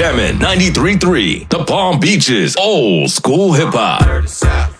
Jammin' 93.3, the Palm Beaches old school hip hop.